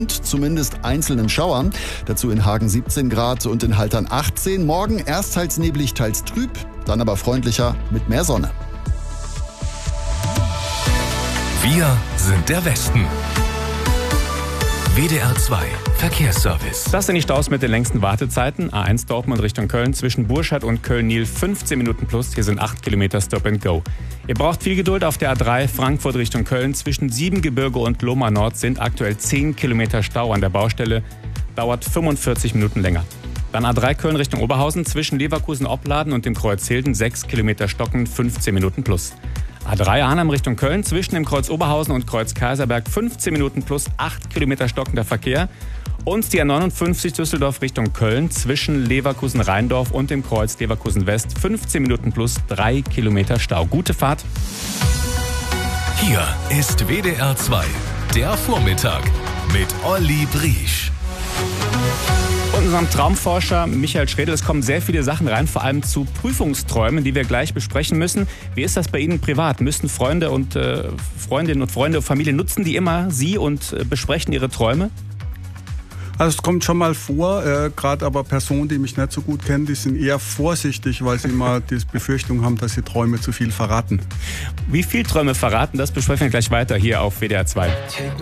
zumindest einzelnen Schauern. Dazu in Hagen 17 Grad und in Haltern 18. Morgen erst teils neblig, teils trüb, dann aber freundlicher mit mehr Sonne. Wir sind der Westen. WDR 2 Verkehrsservice. Das sind die Staus mit den längsten Wartezeiten. A1 Dortmund Richtung Köln zwischen Burscheid und Köln-Nil 15 Minuten plus. Hier sind 8 Kilometer Stop and Go. Ihr braucht viel Geduld auf der A3 Frankfurt Richtung Köln. Zwischen Siebengebirge und Lohmar Nord sind aktuell 10 Kilometer Stau an der Baustelle. Dauert 45 Minuten länger. Dann A3 Köln Richtung Oberhausen zwischen Leverkusen-Opladen und dem Kreuz Hilden 6 Kilometer Stocken 15 Minuten plus. A3 Arnhem Richtung Köln zwischen dem Kreuz Oberhausen und Kreuz Kaiserberg 15 Minuten plus 8 Kilometer stockender Verkehr. Und die A59 Düsseldorf Richtung Köln zwischen Leverkusen-Rheindorf und dem Kreuz Leverkusen West 15 Minuten plus 3 Kilometer Stau. Gute Fahrt. Hier ist WDR 2, der Vormittag mit Olli Briesch. Und unserem Traumforscher Michael Schredl, es kommen sehr viele Sachen rein, vor allem zu Prüfungsträumen, die wir gleich besprechen müssen. Wie ist das bei Ihnen privat? Müssen Freundinnen und Freunde und Familie, nutzen die immer Sie und besprechen ihre Träume? Also es kommt schon mal vor, gerade aber Personen, die mich nicht so gut kennen, die sind eher vorsichtig, weil sie immer die Befürchtung haben, dass sie Träume zu viel verraten. Wie viel Träume verraten, das besprechen wir gleich weiter hier auf WDR 2.